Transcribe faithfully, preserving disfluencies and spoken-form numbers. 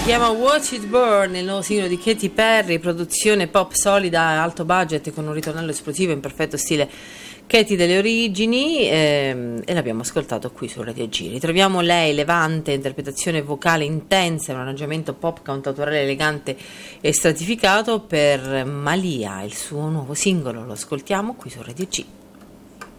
chiama Watch It Burn, il nuovo singolo di Katy Perry, produzione pop solida, alto budget con un ritornello esplosivo in perfetto stile Katy delle origini, ehm, e l'abbiamo ascoltato qui su Radio G. Ritroviamo lei, Levante, interpretazione vocale intensa, un arrangiamento pop cantautorale elegante e stratificato per Malia, il suo nuovo singolo, lo ascoltiamo qui su Radio G.